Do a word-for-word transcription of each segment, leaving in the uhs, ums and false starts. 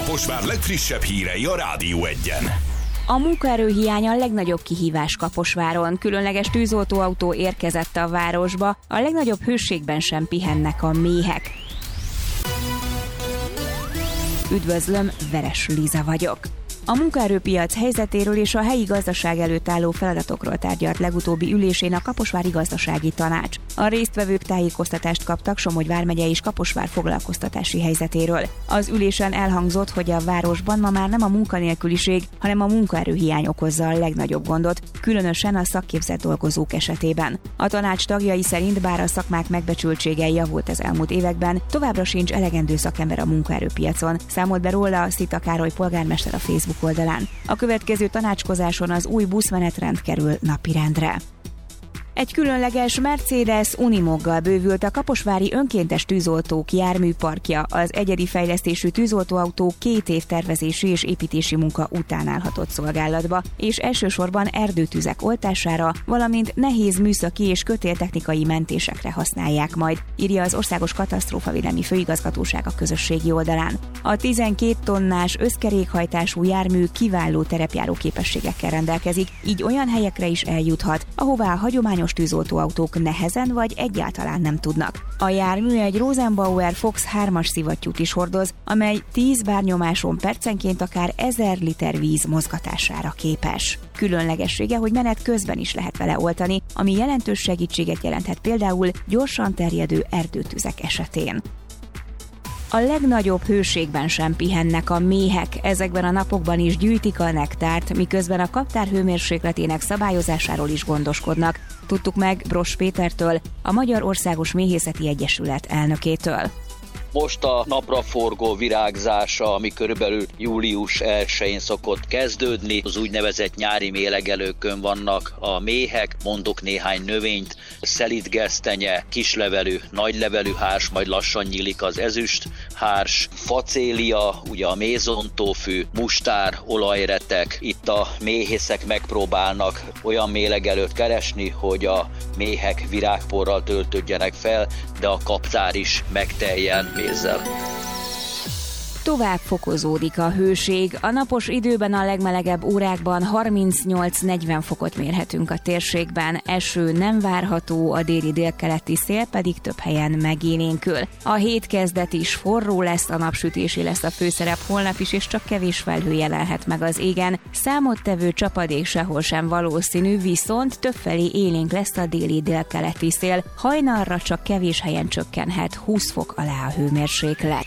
Kaposvár legfrissebb hírei a Rádió Egyen. A munkaerőhiány a legnagyobb kihívás Kaposváron. Különleges tűzoltóautó érkezett a városba, a legnagyobb hőségben sem pihennek a méhek. Üdvözlöm, Veres Liza vagyok. A munkaerőpiac helyzetéről és a helyi gazdaság előtt álló feladatokról tárgyalt legutóbbi ülésén a Kaposvári Gazdasági Tanács. A résztvevők tájékoztatást kaptak Somogy vármegye és Kaposvár foglalkoztatási helyzetéről. Az ülésen elhangzott, hogy a városban ma már nem a munkanélküliség, hanem a munkaerőhiány okozza a legnagyobb gondot, különösen a szakképzett dolgozók esetében. A tanács tagjai szerint bár a szakmák megbecsültsége javult az elmúlt években, továbbra sincs elegendő szakember a munkaerőpiacon, számolt be róla Szita Károly polgármester a Facebook oldalán. A következő tanácskozáson az új buszmenetrend kerül napirendre. Egy különleges Mercedes Unimoggal bővült a kaposvári önkéntes tűzoltók járműparkja. Az egyedi fejlesztésű tűzoltóautó két év tervezési és építési munka után állhatott szolgálatba, és elsősorban erdőtüzek oltására, valamint nehéz műszaki és kötéltechnikai mentésekre használják majd, írja az Országos Katasztrófavédelmi Főigazgatóság a közösségi oldalán. A tizenkét tonnás összkerékhajtású jármű kiváló terepjáró képességekkel rendelkezik, így olyan helyekre is eljuthat, ahová a hagyományos tűzoltóautók nehezen vagy egyáltalán nem tudnak. A jármű egy Rosenbauer Fox hármas szivattyút is hordoz, amely tíz bárnyomáson percenként akár ezer liter víz mozgatására képes. Különlegessége, hogy menet közben is lehet vele oltani, ami jelentős segítséget jelenthet például gyorsan terjedő erdőtüzek esetén. A legnagyobb hőségben sem pihennek a méhek, ezekben a napokban is gyűjtik a nektárt, miközben a kaptár hőmérsékletének szabályozásáról is gondoskodnak. Tudtuk meg Bross Pétertől, a Magyar Országos Méhészeti Egyesület elnökétől. Most a napraforgó virágzása, ami körülbelül július elsején szokott kezdődni, az úgynevezett nyári mélegelőkön vannak a méhek, mondok néhány növényt, szelidgesztenye, kislevelű, nagylevelű hárs, majd lassan nyílik az ezüst hárs, facélia, ugye a mézontófű, mustár, olajretek. Itt a méhészek megpróbálnak olyan mélegelőt keresni, hogy a méhek virágporral töltődjenek fel, de a kaptár is megteljen mézzel. Tovább fokozódik a hőség. A napos időben a legmelegebb órákban harmincnyolc-negyven fokot mérhetünk a térségben. Eső nem várható, a déli délkeleti szél pedig több helyen megélénkül. A hét kezdet is forró lesz, a napsütésé lesz a főszerep holnap is, és csak kevés felhő jelenhet meg az égen. Számottevő csapadék sehol sem valószínű, viszont többfelé élénk lesz a déli délkeleti szél. Hajnalra csak kevés helyen csökkenhet húsz fok alá a hőmérséklet.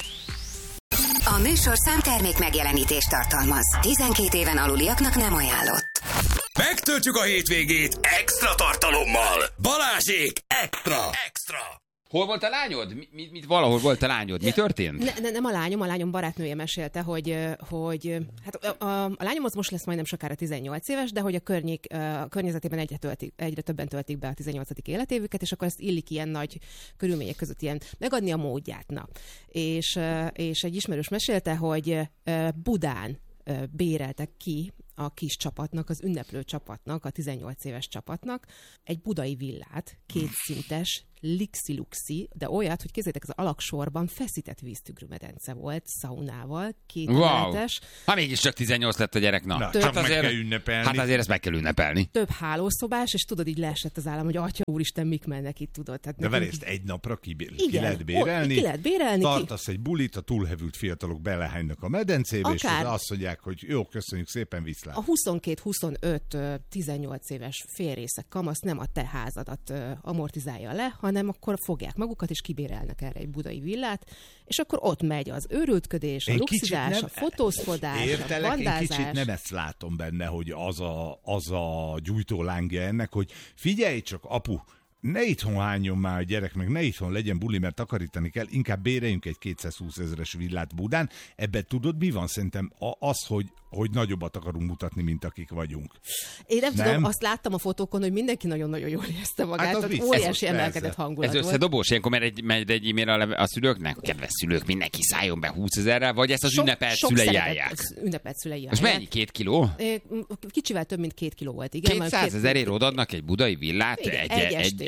A műsor számtermék megjelenítést tartalmaz. tizenkét éven aluliaknak nem ajánlott. Megtöltjük a hétvégét extra tartalommal. Balázsék extra! Extra! Hol volt a lányod? Mi, mi, mit, valahol volt a lányod? Mi történt? Ne, ne, nem a lányom, a lányom barátnője mesélte, hogy, hogy hát a, a, a lányom az most lesz majdnem sokára tizennyolc éves, de hogy a, környék, a környezetében egyre, töltik, egyre többen töltik be a tizennyolcadik életévüket, és akkor ezt illik ilyen nagy körülmények között ilyen megadni a módját. Na. És, és egy ismerős mesélte, hogy Budán béreltek ki a kis csapatnak, az ünneplő csapatnak, a tizennyolc éves csapatnak egy budai villát, kétszintes, lixi-luxi, de olyat, hogy képzeljétek, az alaksorban feszített víztükrőmedence volt, szaunával, két emeletes. Wow. Ha mégiscsak tizennyolc lett a gyerek, na. na több csak azért, meg kell ünnepelni. Hát azért ezt meg kell ünnepelni. Több hálószobás, és tudod, így leesett az állam, hogy atya úristen, mik mennek itt, tudod. Tehát de várj, ezt egy napra ki, ki lehet bérelni. Ki lehet bérelni. Tartasz ki... egy bulit, a túlhevült fiatalok belehánynak a medencébe, akár... és azt mondják, hogy jó, köszönjük szépen, viszlát. A huszonkettő huszonöt tizennyolc éves félrészek kamasz nem a te házadat amortizálja le, hanem akkor fogják magukat, és kibérelnek erre egy budai villát, és akkor ott megy az őrültködés, a luxizás, nem, a fotózkodás, értelek, a bandázás. Én kicsit nem ezt látom benne, hogy az a, az a gyújtólángja ennek, hogy figyelj csak, apu, ne itthon hányjon már a gyerek, meg ne itthon legyen buli, mert takarítani kell, inkább béreljünk egy kétszázhúsz ezeres villát Budán. Ebben tudod, mi van? Szerintem az, hogy, hogy nagyobbat akarunk mutatni, mint akik vagyunk. Én nem, nem tudom, azt láttam a fotókon, hogy mindenki nagyon-nagyon jól érezte magát, hát tehát óriási emelkedett hangulat Ez összedobós, ilyenkor mert egy, mert egy e-mail a, a szülőknek, kedves szülők, mindenki szálljon be húszezerrel, vagy ezt az so, ünnepelt szülei állják? Ünnepelt szülei most mennyi? Két kiló? Kicsivel több, mint két kiló volt, igen. kétszáz ezerért odaadnak egy budai villát? Igen, egy, egy, egy,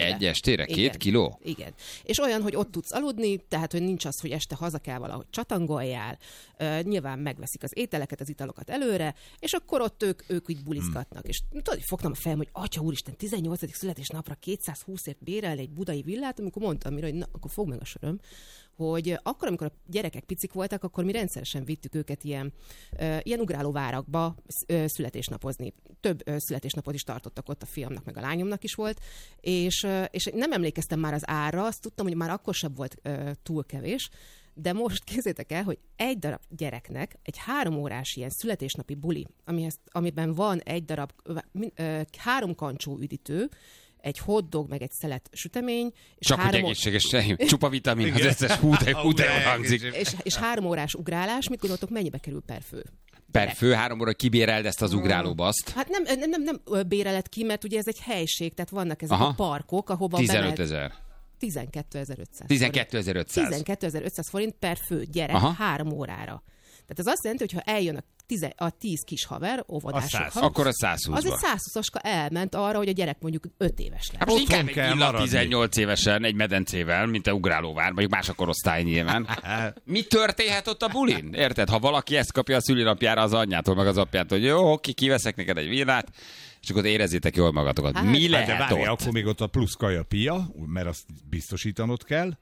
estére. Egy estére? Két Igen. kiló? Igen. És olyan, hogy ott tudsz aludni, tehát, hogy nincs az, hogy este haza kell valahogy csatangoljál, uh, nyilván megveszik az ételeket, az italokat előre, és akkor ott ők, ők így bulizgatnak. Hmm. És tudod, hogy fogtam a fejem, hogy atya úristen, tizennyolcadik születésnapra kétszázhúszért bérelni egy budai villát, amikor mondtam mire, hogy na, akkor fog meg a söröm, hogy akkor, amikor a gyerekek picik voltak, akkor mi rendszeresen vittük őket ilyen, uh, ilyen ugrálóvárakba uh, születésnapozni. Több uh, születésnapot is tartottak ott, a fiamnak meg a lányomnak is volt, és, uh, és nem emlékeztem már az árra, azt tudtam, hogy már akkor sem volt uh, túl kevés, de most képzeljétek el, hogy egy darab gyereknek egy három órás ilyen születésnapi buli, amihez, amiben van egy darab uh, uh, három kancsó üdítő, egy hotdog, meg egy szelet sütemény. És Csak három hogy egészséges, csupa vitamin, az összes hút, hút hangzik. És, és három órás ugrálás, mit gondoltok, mennyibe kerül per fő? Per fő három óra kibéreld ezt az ugrálóbaszt. Hát nem, nem, nem, nem béreled ki, mert ugye ez egy helység, tehát vannak ezek Aha. a parkok, ahova tizenöt ezer. tizenkétezer-ötszáz. tizenkétezer-ötszáz. tizenkétezer-ötszáz forint per fő gyerek Aha. három órára. Tehát ez azt jelenti, hogy ha eljön a, tize, a tíz kis haver, óvodások, ha, akkor a százhúszba. az egy százhúszaska elment arra, hogy a gyerek mondjuk öt éves lesz. Hát most inkább egy villa tizennyolc évesen, egy medencével, mint a ugrálóvár, mondjuk más a korosztály nyilván. Mi történhet ott a bulin? Érted? Ha valaki ezt kapja a szülinapjára az anyjától, meg az apjától, hogy jó, oké, kiveszek neked egy villát, és akkor érezzétek jól magatokat. Hát, mi lehet hát, de várj, ott? Akkor még ott a plusz kajapia, mert azt biztosítanod kell.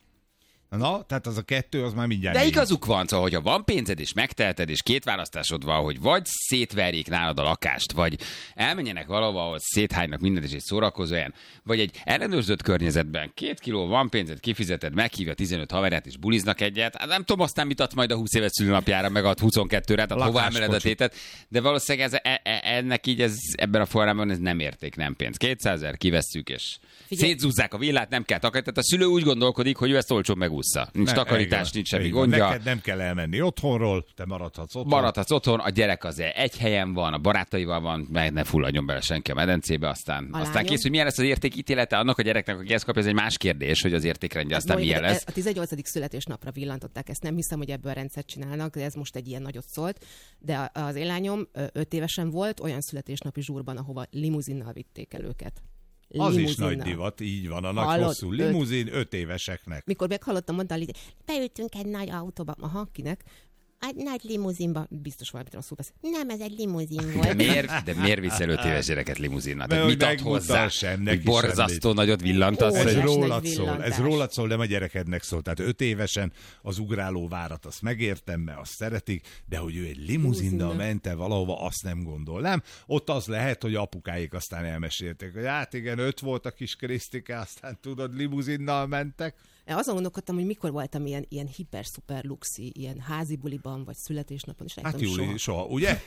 Na, tehát az a kettő, az már mindjárt... De igazuk van, szóval, hogyha van pénzed és megteheted, és két választásod van, hogy vagy szétverjék nálad a lakást, vagy elmenjenek valahova, ahol széthánynak mindent, és egy szórakozó olyan, vagy egy ellenőrzött környezetben két kiló van pénzed, kifizeted, meghívja tizenöt haverját, és buliznak egyet. Hát nem tudom, aztán mit adsz majd a húsz éves szülinapjára, meg a huszonkettőre, tehát hová emeled a tétet. De valószínűleg ez, e, e, ennek így ez, ebben a formában ez nem érték, nem pénz. kétszázezer kivesszük, és Figyelj. szétzúzzák a villát, nem kell takarítani. Tehát a szülő úgy gondolkodik, hogy ő ezt olcsón megúszza. Nincs ne, takarítás, igen, nincs semmi igen. gondja. Neked nem kell elmenni otthonról, te maradhatsz otthon. Maradhatsz otthon, a gyerek az egy helyen van, a barátaival van, meg ne fulladjon bele senki a medencébe, aztán, aztán kész, hogy milyen lesz az értékítélete annak a gyereknek, aki ezt kapja, ez egy más kérdés, hogy az értékrendje aztán Mondjuk, milyen lesz. A tizennyolcadik születésnapra villantották ezt, nem hiszem, hogy ebből rendszert csinálnak, de ez most egy ilyen nagyot szólt. De az én lányom öt évesen volt olyan születésnapi zsúrban, ahova limuzinnal vitték el őket. Az is nagy divat, így van, a nagy Hallod, hosszú limuzin öt... öt éveseknek. Mikor meghallottam, mondta, hogy beültünk egy nagy autóba. Aha, kinek? Egy nagy limuzinba, biztos valamit rosszul beszél. Nem, ez egy limuzin volt. De miért, de miért viszel öt éves gyereket limuzinnal? Tehát mit ad hozzá? Hogy borzasztó nagyot villantasz? Ez rólad szól, ez rólad szól, nem a gyerekednek szól. Tehát öt évesen az ugráló várat, azt megértem, mert azt szeretik, de hogy ő egy limuzinnal ment el valahova, azt nem gondolnám. Ott az lehet, hogy apukáik aztán elmesélték, hogy hát igen, öt volt a kis Krisztike, aztán tudod, limuzinnal mentek. Azon gondolkodtam, hogy mikor voltam ilyen, ilyen hiper-szuper luxi, ilyen házi buliban, vagy születésnapon, és hát Júli, soha. soha, ugye?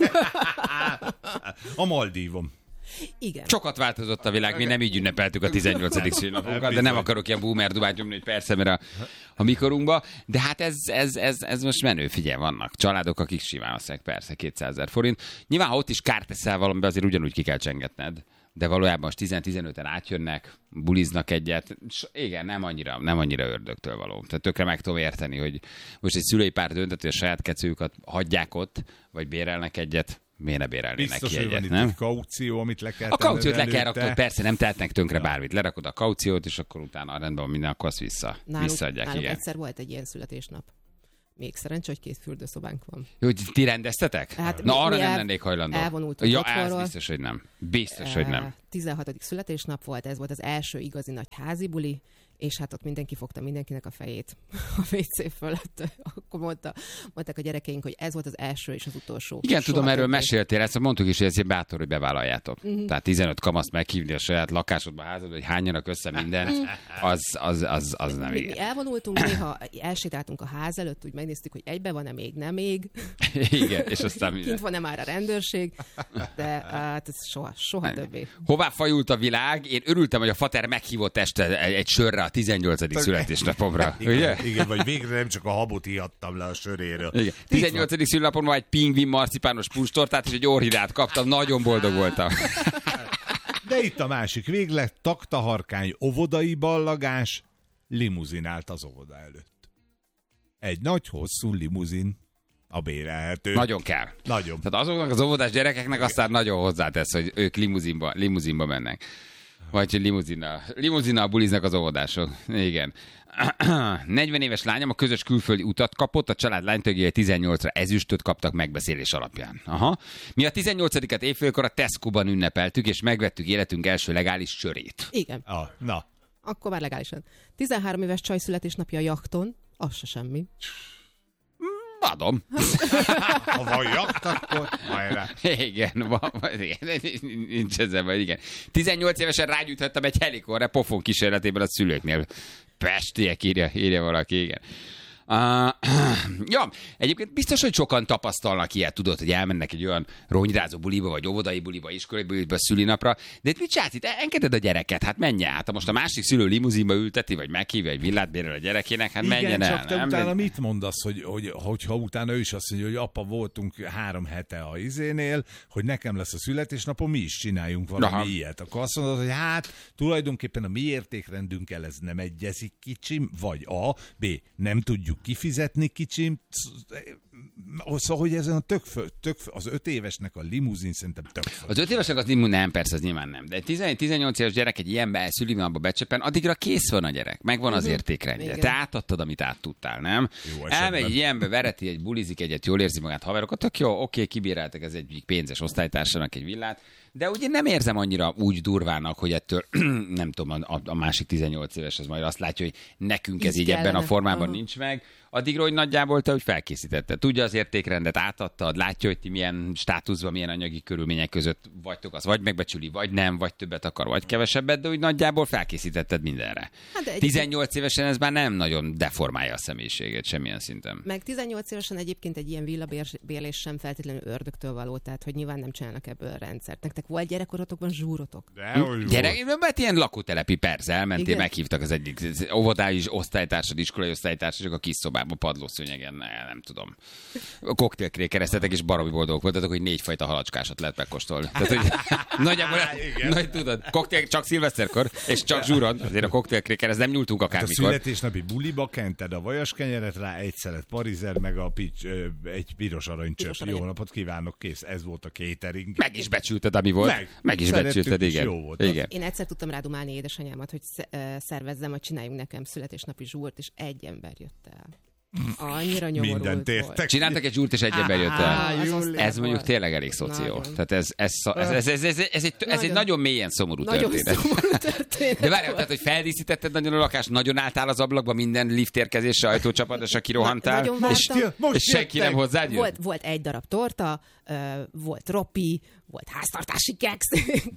A Maldívon. Igen. Sokat változott a világ, mi nem így ünnepeltük a tizennyolcadik szülinapunkat, de nem akarok ilyen boomer dubát nyomni, hogy persze, mert a, a mikorunkba. De hát ez, ez, ez, ez most menő, figyelj, vannak családok, akik simán azt persze kétszázezer forint. Nyilván, ha ott is kárt teszel valamiben, azért ugyanúgy ki kell csengetned. De valójában most tíz-tizenöten átjönnek, buliznak egyet. Igen, nem annyira, nem annyira ördögtől való. Tehát tökre meg tudom érteni, hogy most egy szülői pár döntött, hogy a saját kecőjüket hagyják ott, vagy bérelnek egyet. Miért ne bérelnének biztos, ki egyet, van nem? Egy kaució, amit le kell A kauciót le kell rakni, hogy persze nem tehetnek tönkre bármit. Lerakod a kauciót, és akkor utána rendben van minden, akkor azt vissza, náluk, visszaadják. Náluk igen. egyszer volt egy ilyen születésnap. Még szerencsé, hogy két fürdőszobánk van. Jó, hogy ti rendeztetek? Hát Na, mi, arra mi nem el, lennék hajlandó. Elvonultunk ja, otthonról. ez biztos, hogy nem. Biztos, uh, hogy nem. tizenhatodik születésnap volt, ez volt az első igazi nagy házi buli, és hát ott mindenki fogta mindenkinek a fejét a vé cé fölött. Akkor mondta, mondták a gyerekeink, hogy ez volt az első és az utolsó. Igen, soha tudom, erről többé. meséltél, ezt mondtuk is, hogy ez bátor, hogy bevállaljátok. Uh-huh. Tehát tizenöt kamaszt meghívni a saját lakásodba, házadba, hogy hányanak össze mindent, az, az, az, az nem mi, igen. Mi elvonultunk, néha elsétáltunk a ház előtt, úgy megnéztük, hogy egybe van-e még, nem még. Igen, és aztán minden. Kint van-e már a rendőrség, de hát ez soha, soha többé. Hová fajult a világ? Én örültem, hogy a fater meghívott este egy, egy sörre a tizennyolcadik születésnapomra. Igen, ugye? igen, vagy végre nem csak a habot ihattam le a söréről. Igen. tizennyolcadik szülinapon van egy pingvin marcipános puncstortát, és egy orhidát kaptam, nagyon boldog voltam. De itt a másik véglet, taktaharkány, óvodai ballagás, limuzinált az óvoda előtt. Egy nagy, hosszú limuzin, a bérelhető. Nagyon kell. Nagyon. Tehát azoknak az óvodás gyerekeknek aztán nagyon hozzátesz, hogy ők limuzinba, limuzinba mennek. Vagy limuzinnal. Limuzinnal buliznak az óvodások. Igen. negyven éves lányom a közös külföldi utat kapott, a család lánytagjai tizennyolcra ezüstöt kaptak megbeszélés alapján. Aha. Mi a tizennyolcadikat évfélkor a Tesco-ban ünnepeltük, és megvettük életünk első legális sörét. Igen. Ah, na. Akkor már legálisan. tizenhárom éves csaj születésnapja a jachton, az se semmi. Adom. Ha van jakt, akkor hajrá. Igen, van, igen, nincs ezzel vagy, igen. tizennyolc évesen rágyújthattam egy helikorra pofon kísérletében a szülőknél. Pestiek, írja, írja valaki, igen. Uh, ja, egyébként biztos, hogy sokan tapasztalnak ilyet, tudod, hogy elmennek egy olyan ronyrázó buliba, vagy óvodai buliba, iskolai buliba, szülinapra, de itt mit csinálsz? Itt engeded a gyereket, hát menjen át. Ha most a másik szülő limuzinba ülteti, vagy meghívja egy villát bérel a gyerekének, hát igen, menjen csak el. te nem? utána De... mit mondasz, hogy, hogy, hogyha utána ő is azt mondja, hogy apa, voltunk három hete a izénél, hogy nekem lesz a születésnapom, mi is csináljunk valami Aha. ilyet. Akkor azt mondod, hogy hát tulajdonképpen a mi értékrendünkkel ez nem egyezik kicsim, vagy A, B, nem tudjuk kifizetni kicsim, szóval, hogy ezen a tök, fő, tök fő, az öt évesnek a limuzin szerintem tök fő. Az öt évesnek az limuzin nem, persze, az nyilván nem. De egy tizennyolc éves gyerek egy ilyenbe szülimába becsepen, addigra kész van a gyerek, megvan az értékrendje. Igen. Te átadtad, amit át tudtál, nem? Elmegy egy ilyenbe, vereti egy, bulizik egyet, jól érzi magát haverokat, tök jó, oké, kibíráltak ez egy pénzes osztálytársának egy villát, de ugye nem érzem annyira úgy durvának, hogy ettől, nem tudom, a, a másik tizennyolc éves az majd azt látja, hogy nekünk ez így, így ebben a formában Aha. nincs meg. Addigra, hogy nagyjából te, hogy felkészítette. Tudja az értékrendet, átadtad, látja, hogy ti milyen státuszban, milyen anyagi körülmények között vagytok, az vagy megbecsüli, vagy nem, vagy többet akar, vagy kevesebbet, de úgy nagyjából felkészítetted mindenre. Hát egy... tizennyolc évesen ez már nem nagyon deformálja a személyiségét semmilyen szinten. Meg tizennyolc évesen egyébként egy ilyen villabérlés sem feltétlenül ördögtől való, tehát hogy nyilván nem csinálnak ebből a rendszert. Nektek volt gyerekkorotokban zsúrotok? Gyerek, mert ilyen lakótelepi, persze, elmentél, igen? Meghívtak az egyik óvodái osztálytársad, iskolai osztálytársad, a kis szobában, padlószőnyegen, ne, nem tudom. Koktélkrékereztetek, és baromi boldogok voltatok, hogy négyfajta halacskásat lehet megkóstolni. Tehát, hogy nagyjából, nagy, tudod, koktél csak szilveszterkor, és csak zsúron, azért a koktélkrékerez nem nyúltunk akármikor. Hát a születésnapi buliba kented a vajaskenyeret rá, egy szelet parizer, meg a pics, ö, egy piros aranycsöp. Jó napot kívánok, kész, ez volt a catering. Meg is becsülted, ami volt. Meg, meg is becsülted, igen. igen. Én egyszer tudtam rádumálni édesanyámat, hogy szervezzem, hogy csináljunk nekem születésnapi zsúrt, és egy ember jött el. Annyira nyomorult volt. Csináltak egy zsúrt, és egy ember jött el. Ez mondjuk tényleg elég szoció. Tehát ez, ez, ez, ez, ez, ez, ez, egy, ez egy nagyon mélyen szomorú nagyon történet. Szomorú történet. De várjál, tehát, hogy feldíszítetted nagyon a lakást, nagyon álltál az ablakba, minden liftérkezésre, ajtócsapadásra kirohantál, Na, és, és senki nem hozzád jött? Volt, volt egy darab torta, volt ropi, volt háztartási keksz,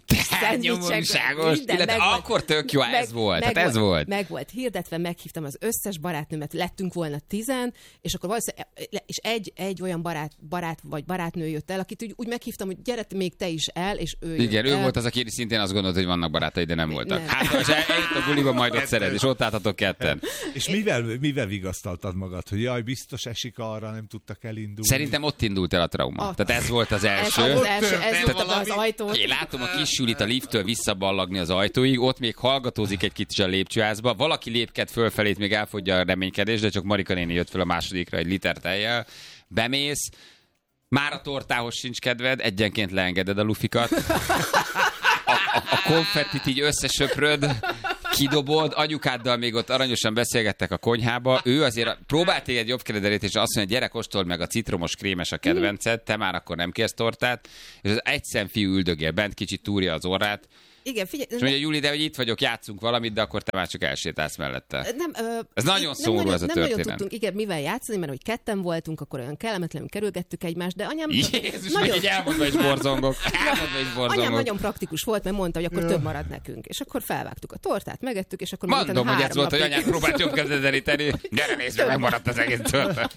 nyomorúságos, illetve akkor tök jó, ez volt, meg, tehát ez volt. Meg volt hirdetve, meghívtam az összes barátnőmet, lettünk volna tizen, és akkor valószínűleg, és egy, egy olyan barát, barát vagy barátnő jött el, akit úgy, úgy meghívtam, hogy gyere még te is el, és ő igen, ő el. volt az, aki szintén azt gondolta, hogy vannak barátai, de nem voltak. Nem. Hát, most eljött a buliba, majd ott szeret, és ott álltatok ketten. És mivel, mivel vigasztaltad magad, hogy jaj, biztos esik arra, nem tudtak elindulni? Szerintem ott indult el a trauma. A... Tehát ez volt az első. Ez, az első, ez volt az ajtó. Én látom a kis Julit a lifttől visszaballagni az ajtóig, ott még hallgatózik egy kicsit a lépcsőházba, valaki lépked fölfelét, még elfogyja a reménykedés, de csak Marika néni jött fel a másodikra egy liter tejjel, bemész, már a tortához sincs kedved, egyenként leengeded a lufikat, a, a, a konfettit így összesöpröd, kidobod, anyukáddal még ott aranyosan beszélgettek a konyhába, ő azért próbált téged jobb keredelét, és azt mondja, gyere, kóstold meg a citromos krémes a kedvenced, te már akkor nem kérsz tortát, és az egyszem fiú üldögél bent, kicsit túrja az orrát, igen, figyelj. És mondja, Júli, de hogy itt vagyok, játszunk valamit, de akkor te már csak elsétálsz mellette. Nem, ö, ez nagyon szomorú ez a történet. Nem nagyon tudtunk, igen, mivel játszani, mert hogy ketten voltunk, akkor olyan kellemetlenül kerülgettük egymást, de anyám... Jézus, nagyon... meg így elmondva is borzongok. Elmondva is borzongok. Anyám nagyon praktikus volt, mert mondta, hogy akkor több marad nekünk. És akkor felvágtuk a tortát, megettük, és akkor... Mondom, hogy ez volt, hogy anyám próbált jobb kezdet deríteni. Gyere, nézd meg, megmaradt az egész torta.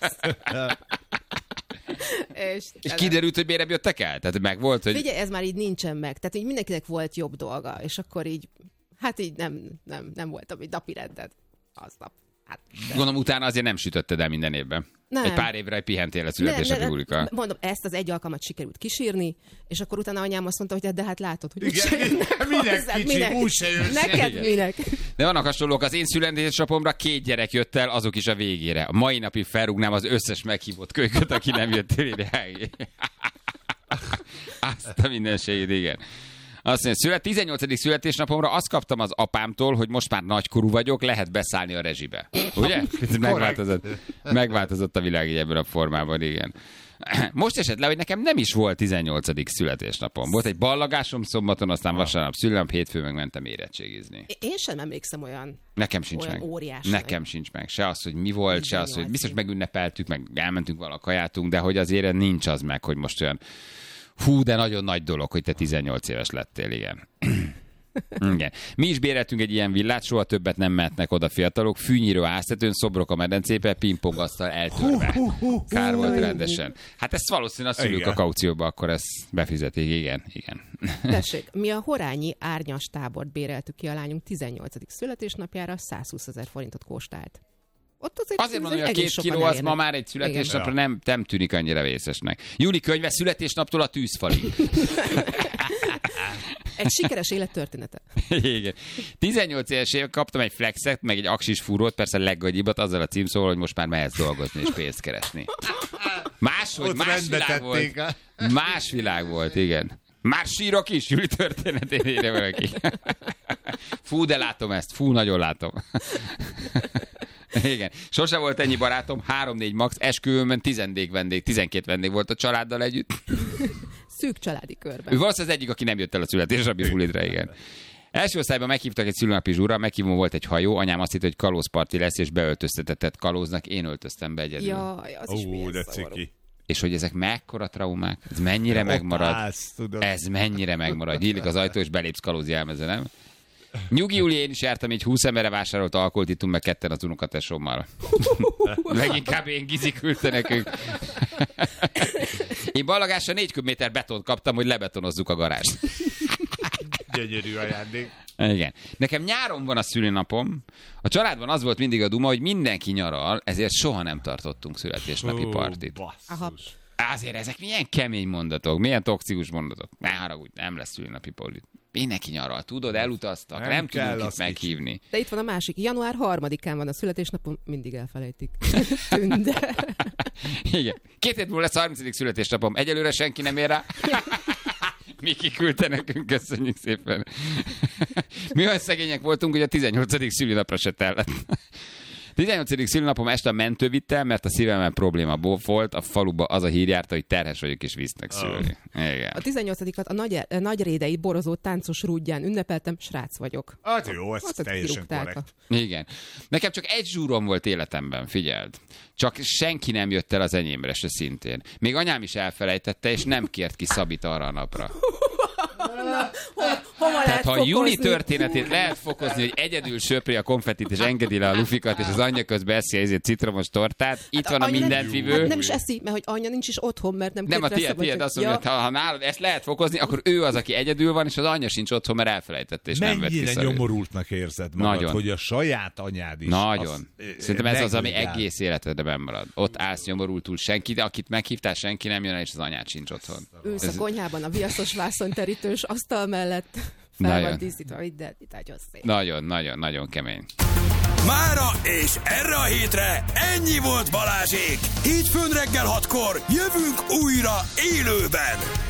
És, és kiderült, hogy miért jöttek el? Tehát meg volt, hogy... Figyelj, ez már így nincsen meg. Tehát így mindenkinek volt jobb dolga, és akkor így, hát így nem, nem, nem voltam így napi rendet aznap. Hát, de... Gondolom, utána azért nem sütötted el minden évben. Nem. Egy pár évre pihentél a születésnapi bulika. Mondom, ezt az egy alkalmat sikerült kisírni, és akkor utána anyám azt mondta, hogy de hát látod, hogy igen, minek, minek kicsi, minek? Úgy se jössz. Neked igen. Minek? De vannak hasonlók, az én születésnapomra két gyerek jött el, azok is a végére. A mai napig felrúgnám az összes meghívott kölyköt, aki nem jött el ide. Azt a mindenségét, igen. Azt mondja, szület, tizennyolcadik születésnapomra azt kaptam az apámtól, hogy most már nagykorú vagyok, lehet beszállni a rezsibe. Ugye? Megváltozott, megváltozott a világ így ebben a formában, igen. Most esett le, hogy nekem nem is volt tizennyolcadik születésnapom. Volt egy ballagásom szombaton, aztán vasárnap szülnap, hétfő meg mentem érettségizni. Én sem emlékszem olyan, Nekem sincs olyan meg. óriás. Nekem sincs meg. Se az, hogy mi volt, se az, hogy biztos megünnepeltük, meg elmentünk valaha kajátunk, de hogy azért nincs az meg, hogy most olyan hú, de nagyon nagy dolog, hogy te tizennyolc éves lettél, igen. Igen. Mi is béreltünk egy ilyen villát, soha többet nem mehetnek oda fiatalok, fűnyíró háztetőn, szobrok a medencébe, pingpongasztal eltörve. Kár volt rendesen. Hát ezt valószínűleg a szülők a kaucióba, akkor ezt befizetik, igen, igen. Tessék, mi a horányi árnyas tábort béreltük ki a lányunk tizennyolcadik születésnapjára, százhúszezer forintot kóstált. Ott azért, azért mondom, hogy a két kiló az ma már egy születésnapra nem, nem tűnik annyira vészesnek. Júli könyve születésnaptól a tűzfalig. Egy sikeres élettörténete. Igen. tizennyolc éves éve kaptam egy flexet, meg egy aksis fúrót, persze leggagyibbat, azzal a címszóval, hogy most már mehetsz dolgozni és pénzt keresni. Máshogy, más világ volt. Más világ volt, igen. Már sírok is, Júli történetén írja valaki. Fú, de látom ezt, fú, nagyon látom. Igen. Sose volt ennyi barátom, három-négy max, esküvőmön tizennégy vendég, tizenkét vendég volt a családdal együtt. Szűk családi körben. Ő valószínűleg az egyik, aki nem jött el a születésnapi bulidra, igen. Első osztályban meghívtak egy szülőnapi zsúra, meghívón volt egy hajó, anyám azt hitt, hogy kalózparti lesz, és beöltöztetett kalóznak, én öltöztem be egyedül. Jaj, az is Ó, de szomorú. ciki. És hogy ezek mekkora traumák, ez mennyire megmarad, Állsz, ez mennyire megmarad. Nyílik az ajtó, és belépsz kalózi elmeze, nem? Nyugi Júli, én is jártam, így húsz emberre vásárolt alkoholt, ittunk meg ketten az unokatesommal. Leginkább én Gizi küldte nekünk. Én ballagásra négy köbméter betont kaptam, hogy lebetonozzuk a garást. Gyönyörű ajándék. Igen. Nekem nyáron van a szülinapom. A családban az volt mindig a duma, hogy mindenki nyaral, ezért soha nem tartottunk születésnapi partit. Aha. Azért ezek milyen kemény mondatok, milyen toxikus mondatok. Ne haragudj, nem lesz szülinnapi partit. Mindenki nyaral, tudod, elutaztak, nem, nem tudunk itt meghívni. Kicsi. De itt van a másik. január harmadikán van a születésnapom, mindig elfelejtik. Tünde. Igen. Két hét múlva lesz a harmincadik születésnapom. Egyelőre senki nem ér rá. Miki küldte nekünk, köszönjük szépen. Mi olyan szegények voltunk, hogy a tizennyolcadik szülinapra se tellett. tizennyolcadik szülinapom este a mentő vitte, mert a szívemben probléma volt, a faluba az a hír járta, hogy terhes vagyok és visznek szülni. Igen. A tizennyolcadikat a nagy, a nagyrédei borozó táncos rúdján ünnepeltem, srác vagyok. Hát jó, ez Azt teljesen kirúgták korrekt. Igen. Nekem csak egy zsúrom volt életemben, figyeld. Csak senki nem jött el az enyémre se szintén. Még anyám is elfelejtette, és nem kért ki Szabit arra a napra. Na, ho- hova Tehát ha a Júli fokozni? történetét lehet fokozni, hogy egyedül söpri a konfettit és engedi le a lufikat, és az anyja közben eszi ezért citromos tortát, itt Hát van a anya nem- mindentvívő. Hát nem is eszi, mert hogy anya nincs is otthon, mert nem Nem, a kért rá tiéd, tiéd szabadság. azt mondja, hogy ha, ha nálad ezt lehet fokozni, akkor ő az, aki egyedül van, és az anyja sincs otthon, mert elfelejtette, és nem vett Mennyire vissza. nyomorultnak érzed magad, Nagyon. hogy a saját anyád is. Nagyon. Az, Szerintem ez az, ami megligál. egész életedben bemarad. Ott állsz nyomorultul senki, de akit meghívtál, senki nem jön el, és az anyád sincs otthon. Ülsz Ez- a konyhában a viaszos vászonterítős asztal mellett, fel Nagyon. van díszítve, hogy de itt nagyon szép. Nagyon, nagyon, nagyon kemény. Mára és erre a hétre ennyi volt Balázsék. Hétfőn reggel hatkor jövünk újra élőben.